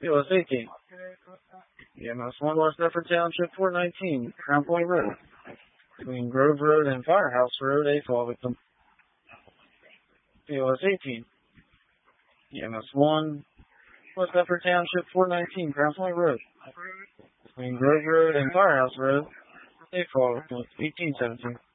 POS 18. EMS 1 West Effort Township 419, Crown Point Road. Between Grove Road and Firehouse Road, a fall victim. POS 18. EMS 1 West Effort Township 419, Crown Point Road. Between Grove Road and Firehouse Road, a fall victim. 1817.